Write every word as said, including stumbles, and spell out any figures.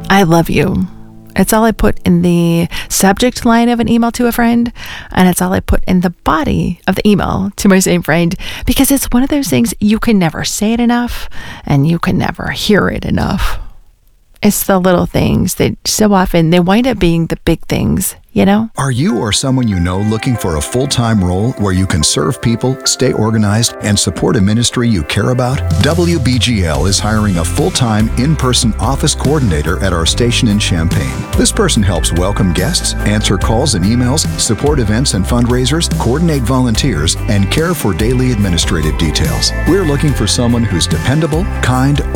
I love you. It's all I put in the subject line of an email to a friend, and it's all I put in the body of the email to my same friend, because it's one of those things you can never say it enough, and you can never hear it enough. It's the little things that so often they wind up being the big things, you know? Are you or someone you know looking for a full-time role where you can serve people, stay organized, and support a ministry you care about? W B G L is hiring a full-time, in-person office coordinator at our station in Champaign. This person helps welcome guests, answer calls and emails, support events and fundraisers, coordinate volunteers, and care for daily administrative details. We're looking for someone who's dependable, kind,